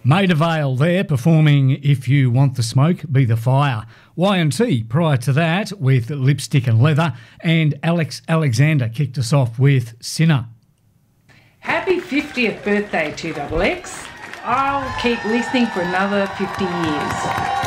Maida Vale there performing If You Want the Smoke, Be the Fire. Y&T prior to that with Lipstick and Leather, and Alex Alexander kicked us off with Sinner. Happy 50th birthday, 2XX. I'll keep listening for another 50 years.